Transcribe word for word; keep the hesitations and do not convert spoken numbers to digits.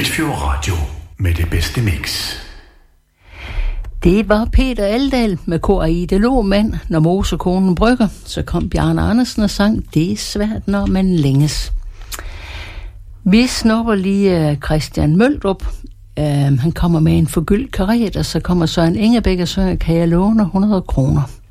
Midtfjord Radio med det bedste mix. Det var Peter Aldal med kor af Ida Lohmand. Når mosekonen brygger, så kom Bjarne Andersen og sang Det er svært, når man længes. Vi snupper lige Christian Møldrup. Uh, han kommer med en forgyldt karet, og så kommer Søren Ingebæk og synger, kan jeg låne hundrede kroner.